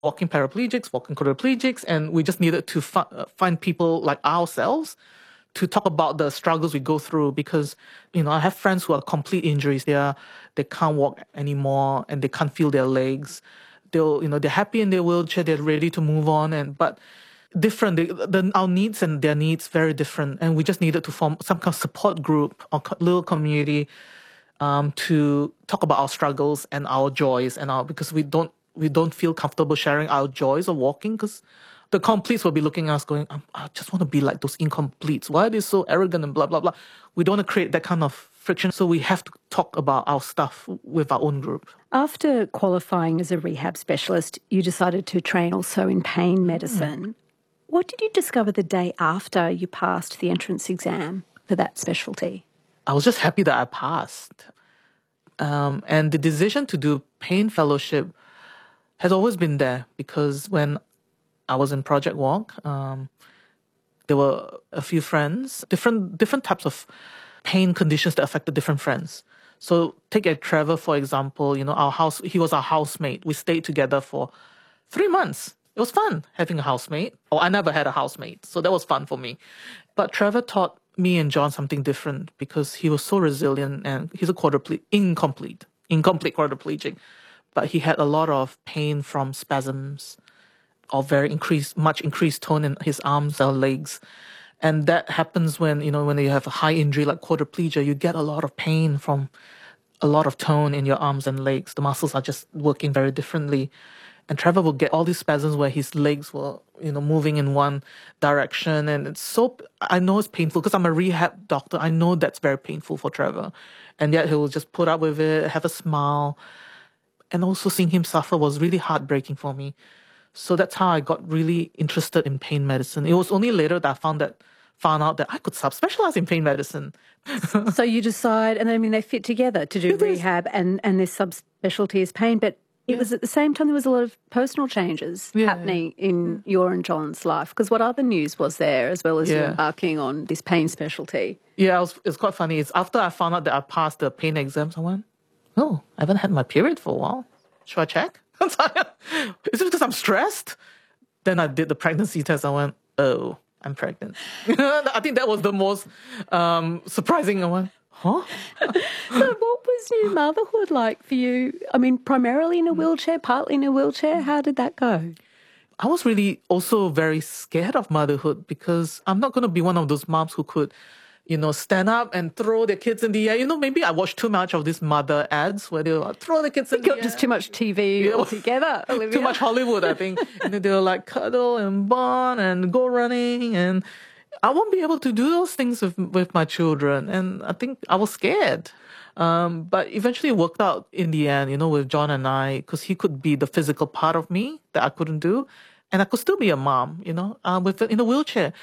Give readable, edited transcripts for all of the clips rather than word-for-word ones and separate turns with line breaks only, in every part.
walking paraplegics, walking quadriplegics, and we just needed to find people like ourselves to talk about the struggles we go through because, I have friends who are complete injuries. They can't walk anymore and they can't feel their legs. They're happy in their wheelchair. They're ready to move on, but different. Our needs and their needs very different, and we just needed to form some kind of support group or little community to talk about our struggles and our joys because we don't feel comfortable sharing our joys of walking because the completes will be looking at us going, I just want to be like those incompletes. Why are they so arrogant and blah, blah, blah. We don't want to create that kind of friction. So we have to talk about our stuff with our own group.
After qualifying as a rehab specialist, you decided to train also in pain medicine. What did you discover the day after you passed the entrance exam for that specialty?
I was just happy that I passed. And the decision to do pain fellowship has always been there because when I was in Project Walk, there were a few friends, different types of pain conditions that affected different friends. So take Trevor, for example, he was our housemate. We stayed together for 3 months. It was fun having a housemate. I never had a housemate, so that was fun for me. But Trevor taught me and John something different because he was so resilient and he's a incomplete quadriplegic. But he had a lot of pain from spasms or much increased tone in his arms or legs. And that happens when you have a high injury like quadriplegia, you get a lot of pain from a lot of tone in your arms and legs. The muscles are just working very differently. And Trevor will get all these spasms where his legs were, moving in one direction. And I know it's painful because I'm a rehab doctor. I know that's very painful for Trevor. And yet he'll just put up with it, have a smile. And also seeing him suffer was really heartbreaking for me. So that's how I got really interested in pain medicine. It was only later that I found out that I could subspecialize in pain medicine.
So you decide, and they fit together to do rehab and this subspecialty is pain, but it was at the same time there was a lot of personal changes happening in your and John's life. Because what other news was there as well as you embarking on this pain specialty?
Yeah, it's quite funny. It's after I found out that I passed the pain exams, I went, I haven't had my period for a while. Should I check? Is it because I'm stressed? Then I did the pregnancy test. I went, I'm pregnant. I think that was the most surprising. I went, huh?
So what was new motherhood like for you? Primarily in a wheelchair, partly in a wheelchair. How did that go?
I was really also very scared of motherhood because I'm not going to be one of those moms who could, stand up and throw their kids in the air. Maybe I watched too much of these mother ads where they were like, throw the kids in the air.
Just too much TV altogether, Olivia.
Too much Hollywood, I think. They were like cuddle and bond and go running. And I won't be able to do those things with my children. And I think I was scared. But eventually it worked out in the end, with John and I, because he could be the physical part of me that I couldn't do. And I could still be a mom, in a wheelchair.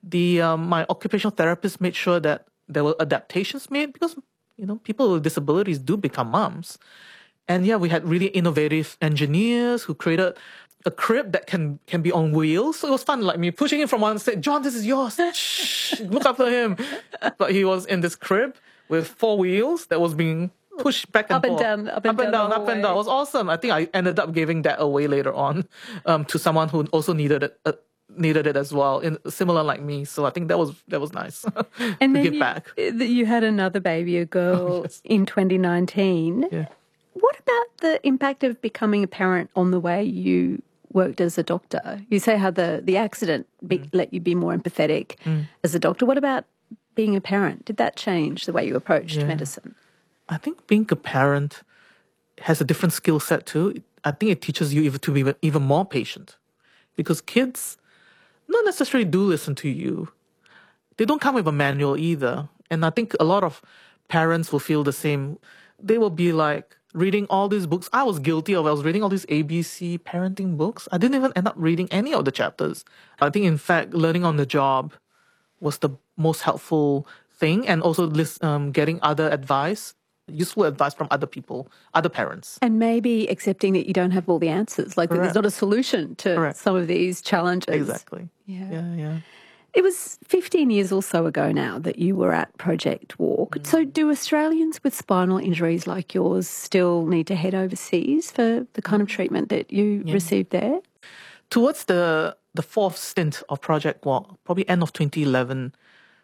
My occupational therapist made sure that there were adaptations made because, people with disabilities do become moms. And we had really innovative engineers who created a crib that can be on wheels. So it was fun, like me pushing him from one side, John, this is yours. Shh, look after him. But he was in this crib with 4 wheels that was being pushed back and forth.
Up and down.
It was awesome. I think I ended up giving that away later on to someone who also needed it as well, similar like me. So I think that was nice
and
to
then
give back.
You had another baby, a girl, in 2019.
Yeah.
What about the impact of becoming a parent on the way you worked as a doctor? You say how the accident let you be more empathetic as a doctor. What about being a parent? Did that change the way you approached medicine?
I think being a parent has a different skill set too. I think it teaches you to be even more patient because kids not necessarily do listen to you. They don't come with a manual either. And I think a lot of parents will feel the same. They will be like reading all these books. I was guilty of. I was reading all these ABC parenting books. I didn't even end up reading any of the chapters. I think, in fact, learning on the job was the most helpful thing, and also getting other advice, useful advice from other people, other parents.
And maybe accepting that you don't have all the answers, like that there's not a solution to some of these challenges.
Exactly.
Yeah. It was 15 years or so ago now that you were at Project Walk. So do Australians with spinal injuries like yours still need to head overseas for the kind of treatment that you received there?
Towards the fourth stint of Project Walk, probably end of 2011,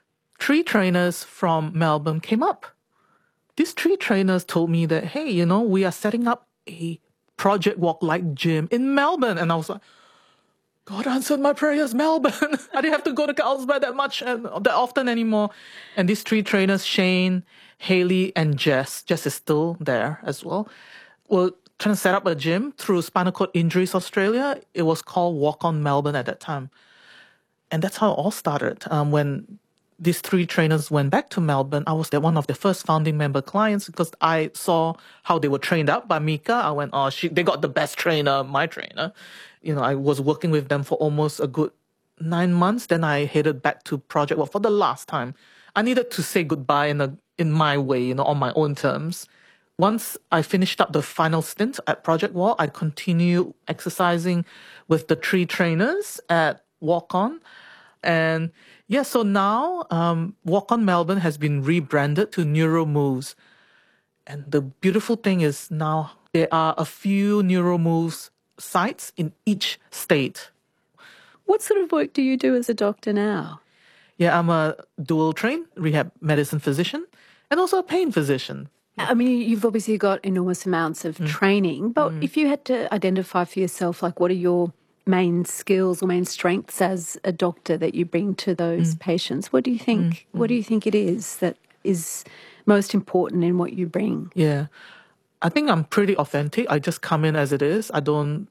3 trainers from Melbourne came up. These 3 trainers told me that, hey, we are setting up a Project Walk-like gym in Melbourne. And I was like, God answered my prayers, Melbourne. I didn't have to go to Carlsbad that much and that often anymore. And these 3 trainers, Shane, Haley, and Jess is still there as well, were trying to set up a gym through Spinal Cord Injuries Australia. It was called Walk On Melbourne at that time. And that's how it all started. When these 3 trainers went back to Melbourne, I was one of the first founding member clients because I saw how they were trained up by Mika. I went, they got the best trainer, my trainer. I was working with them for almost a good 9 months. Then I headed back to Project Walk for the last time. I needed to say goodbye in my way, on my own terms. Once I finished up the final stint at Project Walk, I continued exercising with the 3 trainers at Walk On. And so now Walk On Melbourne has been rebranded to NeuroMoves. And the beautiful thing is now there are a few NeuroMoves sites in each state.
What sort of work do you do as a doctor now?
Yeah, I'm a dual trained rehab medicine physician and also a pain physician.
I mean, you've obviously got enormous amounts of training, but if you had to identify for yourself, like what are your main skills or main strengths as a doctor that you bring to those patients, what do you think? What do you think it is that is most important in what you bring?
Yeah. I think I'm pretty authentic. I just come in as it is. I don't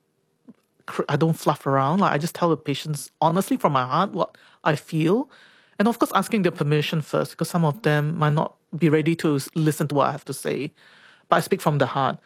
fluff around. Like I just tell the patients honestly from my heart what I feel. And of course, asking their permission first, because some of them might not be ready to listen to what I have to say. But I speak from the heart.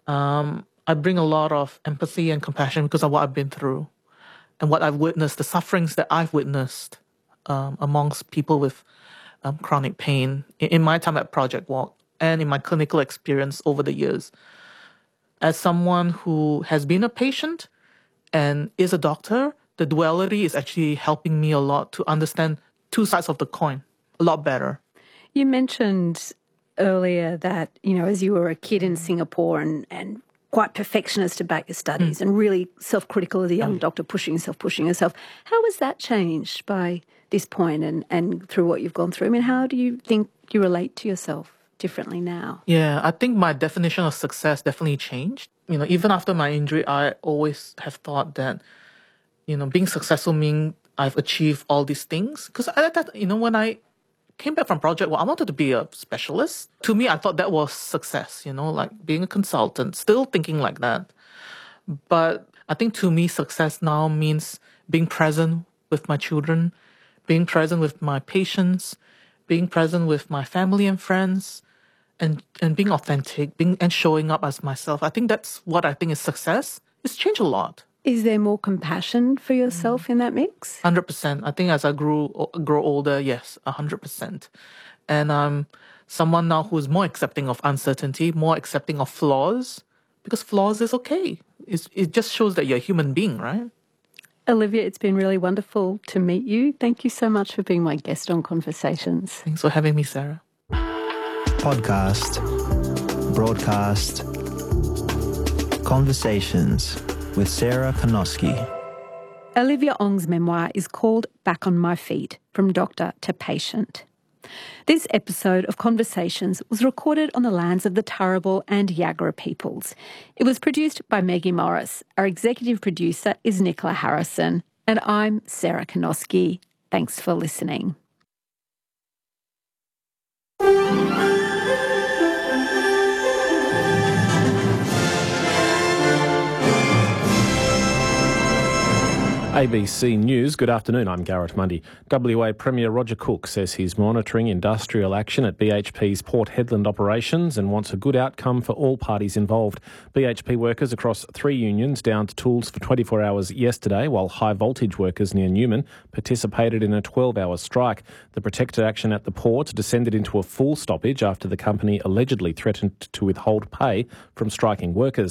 I bring a lot of empathy and compassion because of what I've been through and what I've witnessed, the sufferings that I've witnessed amongst people with chronic pain in my time at Project Walk and in my clinical experience over the years. As someone who has been a patient and is a doctor, the duality is actually helping me a lot to understand 2 sides of the coin a lot better.
You mentioned earlier that, as you were a kid in Singapore and quite perfectionist about your studies and really self-critical as a young doctor, pushing yourself. How has that changed by this point and through what you've gone through? I mean, how do you think you relate to yourself differently now?
Yeah, I think my definition of success definitely changed. Even after my injury, I always have thought that, being successful means I've achieved all these things. Because when I came back from Project Walk, I wanted to be a specialist. To me, I thought that was success, like being a consultant, still thinking like that. But I think to me, success now means being present with my children, being present with my patients, being present with my family and friends, and being authentic, and showing up as myself. I think that's what I think is success. It's changed a lot.
Is there more compassion for yourself in that mix?
100%. I think as I grow older, yes, 100%. And I'm someone now who's more accepting of uncertainty, more accepting of flaws, because flaws is okay. It just shows that you're a human being, right?
Olivia, it's been really wonderful to meet you. Thank you so much for being my guest on Conversations.
Thanks for having me, Sarah.
Podcast, broadcast, Conversations with Sarah Kanoski.
Olivia Ong's memoir is called Back on My Feet, From Doctor to Patient. This episode of Conversations was recorded on the lands of the Turrbal and Yagara peoples. It was produced by Maggie Morris. Our executive producer is Nicola Harrison. And I'm Sarah Kanoski. Thanks for listening.
ABC News, good afternoon, I'm Garrett Mundy. WA Premier Roger Cook says he's monitoring industrial action at BHP's Port Hedland operations and wants a good outcome for all parties involved. BHP workers across 3 unions downed tools for 24 hours yesterday, while high voltage workers near Newman participated in a 12-hour strike. The protected action at the port descended into a full stoppage after the company allegedly threatened to withhold pay from striking workers.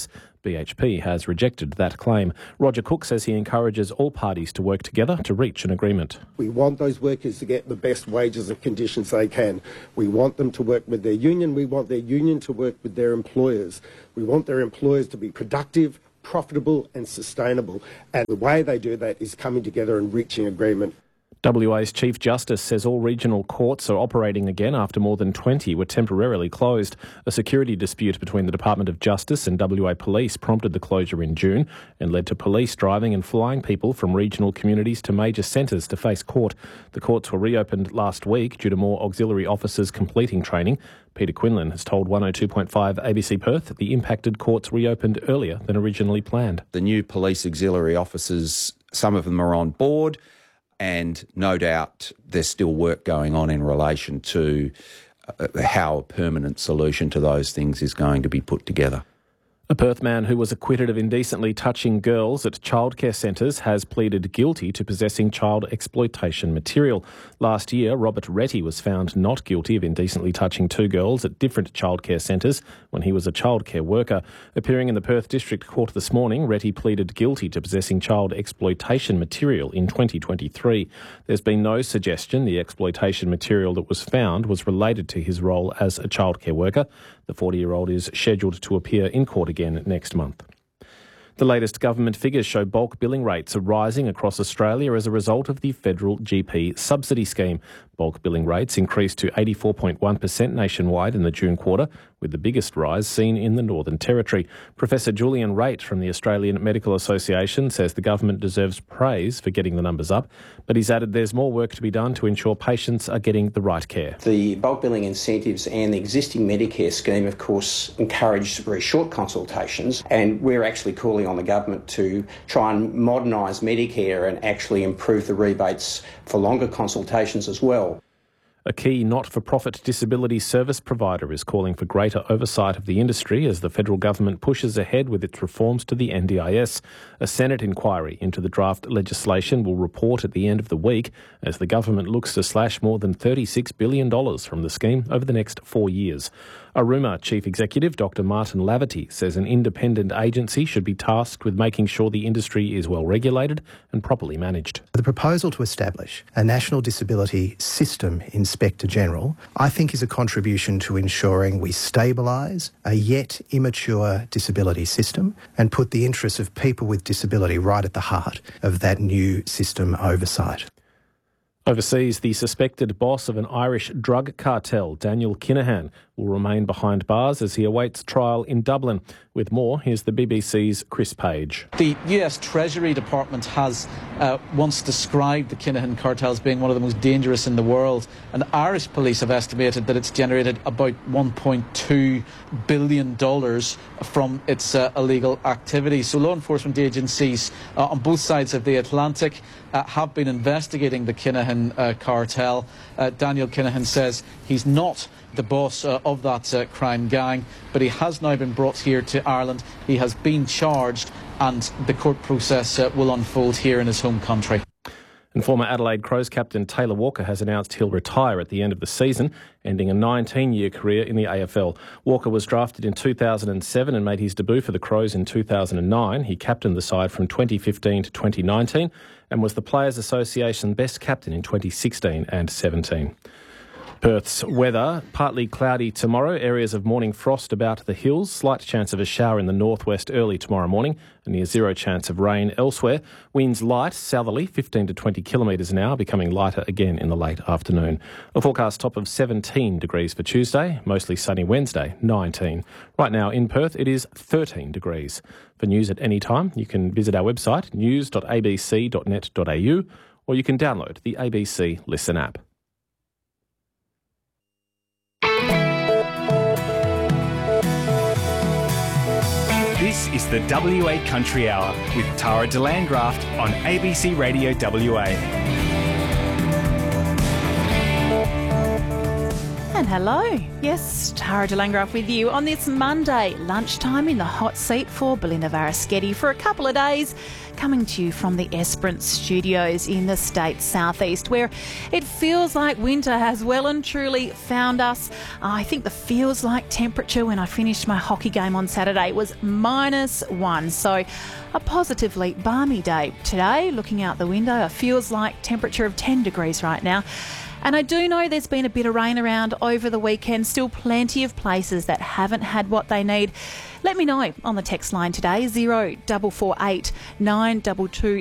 BHP has rejected that claim. Roger Cook says he encourages all parties to work together to reach an agreement.
We want those workers to get the best wages and conditions they can. We want them to work with their union. We want their union to work with their employers. We want their employers to be productive, profitable and sustainable. And the way they do that is coming together and reaching agreement.
WA's Chief Justice says all regional courts are operating again after more than 20 were temporarily closed. A security dispute between the Department of Justice and WA Police prompted the closure in June and led to police driving and flying people from regional communities to major centres to face court. The courts were reopened last week due to more auxiliary officers completing training. Peter Quinlan has told 102.5 ABC Perth that the impacted courts reopened earlier than originally planned.
The new police auxiliary officers, some of them are on board, and no doubt there's still work going on in relation to how a permanent solution to those things is going to be put together.
A Perth man who was acquitted of indecently touching girls at childcare centres has pleaded guilty to possessing child exploitation material. Last year, Robert Retty was found not guilty of indecently touching two girls at different childcare centres when he was a childcare worker. Appearing in the Perth District Court this morning, Retty pleaded guilty to possessing child exploitation material in 2023. There's been no suggestion the exploitation material that was found was related to his role as a childcare worker. The 40-year-old is scheduled to appear in court again next month. The latest government figures show bulk billing rates are rising across Australia as a result of the federal GP subsidy scheme. Bulk billing rates increased to 84.1% nationwide in the June quarter, with the biggest rise seen in the Northern Territory. Professor Julian Raitt from the Australian Medical Association says the government deserves praise for getting the numbers up, but he's added there's more work to be done to ensure patients are getting the right care.
The bulk billing incentives and the existing Medicare scheme, of course, encourage very short consultations, and we're actually calling on the government to try and modernise Medicare and actually improve the rebates for longer consultations as well.
A key not-for-profit disability service provider is calling for greater oversight of the industry as the federal government pushes ahead with its reforms to the NDIS. A Senate inquiry into the draft legislation will report at the end of the week as the government looks to slash more than $36 billion from the scheme over the next 4 years. Aruma Chief Executive Dr Martin Laverty says an independent agency should be tasked with making sure the industry is well regulated and properly managed.
The proposal to establish a National Disability System Inspector General, I think, is a contribution to ensuring we stabilise a yet immature disability system and put the interests of people with disability right at the heart of that new system oversight.
Overseas, the suspected boss of an Irish drug cartel, Daniel Kinahan, will remain behind bars as he awaits trial in Dublin. With more, here's the BBC's Chris Page.
The US Treasury Department has once described the Kinahan cartel as being one of the most dangerous in the world, and Irish police have estimated that it's generated about $1.2 billion from its illegal activity. So law enforcement agencies on both sides of the Atlantic have been investigating the Kinahan cartel. Daniel Kinahan says he's not the boss of that crime gang, but he has now been brought here to Ireland. He has been charged, and the court process will unfold here in his home country.
And former Adelaide Crows captain Taylor Walker has announced he'll retire at the end of the season, ending a 19-year career in the AFL. Walker was drafted in 2007 and made his debut for the Crows in 2009. He captained the side from 2015 to 2019 and was the Players Association Best Captain in 2016 and 17. Perth's weather, partly cloudy tomorrow, areas of morning frost about the hills, slight chance of a shower in the northwest early tomorrow morning, and near zero chance of rain elsewhere. Winds light, southerly, 15 to 20 kilometres an hour, becoming lighter again in the late afternoon. A forecast top of 17 degrees for Tuesday, mostly sunny Wednesday, 19. Right now in Perth, it is 13 degrees. For news at any time, you can visit our website, news.abc.net.au, or you can download the ABC Listen app.
This is the WA Country Hour with Tara DeLandgraft on ABC Radio WA.
And hello. Yes, Tara de Landgraf with you on this Monday, lunchtime in the hot seat for Belinda Varaschetti for a couple of days, coming to you from the Esperance studios in the state's southeast, where it feels like winter has well and truly found us. I think the feels like temperature when I finished my hockey game on Saturday was -1, so a positively balmy day. Today, looking out the window, a feels like temperature of 10 degrees right now. And I do know there's been a bit of rain around over the weekend, still plenty of places that haven't had what they need. Let me know on the text line today, 0448 922